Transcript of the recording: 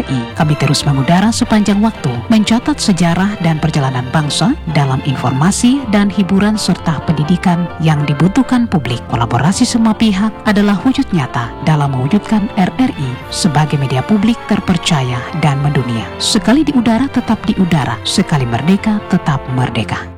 RRI. Kami terus mengudara sepanjang waktu, mencatat sejarah dan perjalanan bangsa dalam informasi dan hiburan serta pendidikan yang dibutuhkan publik. Kolaborasi semua pihak adalah wujud nyata dalam mewujudkan RRI sebagai media publik terpercaya dan mendunia. Sekali di udara tetap di udara, sekali merdeka tetap merdeka.